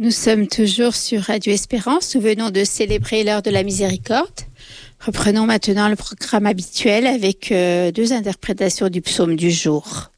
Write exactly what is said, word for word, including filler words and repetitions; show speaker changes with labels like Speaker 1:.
Speaker 1: Nous sommes toujours sur Radio Espérance. Nous venons de célébrer l'heure de la miséricorde. Reprenons maintenant le programme habituel avec euh, deux interprétations du psaume du jour.